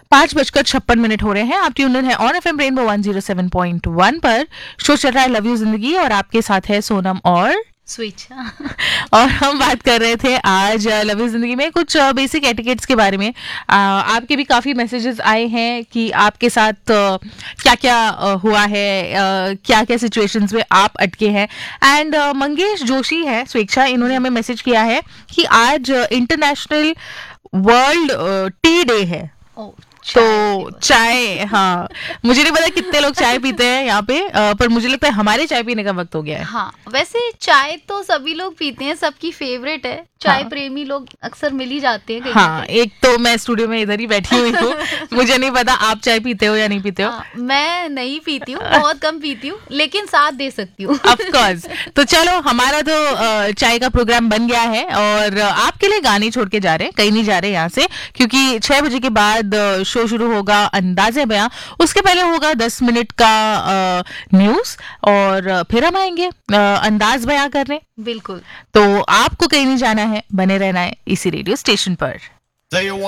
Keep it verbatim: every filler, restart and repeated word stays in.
पांच बजकर छप्पन मिनट हो रहे हैं। आप ट्यून इन है on FM rainbow one zero seven point one पर। शो चल रहा है लव यू जिंदगी और आपके साथ है सोनम और स्विच। और हम बात कर रहे थे आज लव यू जिंदगी में कुछ बेसिक एटिकेट्स के बारे में। आ, आपके भी काफ़ी मैसेजेस आए हैं कि आपके साथ क्या क्या हुआ है, क्या क्या सिचुएशंस में आप अटके हैं। एंड मंगेश जोशी है स्वेच्छा, इन्होंने हमें मैसेज किया है कि आज इंटरनेशनल वर्ल्ड टी डे है। ओ, तो चाय, हाँ मुझे नहीं पता कितने लोग चाय पीते हैं यहाँ पे, आ, पर मुझे लगता है हमारे चाय पीने का वक्त हो गया है। हाँ, वैसे चाय तो सभी लोग पीते हैं, सबकी फेवरेट है। चाय हाँ। प्रेमी लोग अक्सर मिल ही जाते हैं कहीं हाँ, कहीं। एक तो मैं स्टूडियो में इधर ही बैठी हुई हूँ मुझे नहीं पता आप चाय पीते हो या नहीं पीते हो। हाँ, मैं नहीं पीती हूँ, बहुत कम पीती हूँ, लेकिन साथ दे सकती हूँ। Of course. तो चलो हमारा तो अ, चाय का प्रोग्राम बन गया है और आपके लिए गाने छोड़ के जा रहे हैं, कहीं नहीं जा रहे यहाँ से, क्योंकि छह बजे के बाद अ, शो शुरू होगा अंदाज़े बयां। उसके पहले होगा दस मिनट का न्यूज और फिर हम आएंगे अ, अंदाज बयां करने। बिल्कुल। तो आपको कहीं नहीं जाना है, बने रहना है इसी रेडियो स्टेशन पर।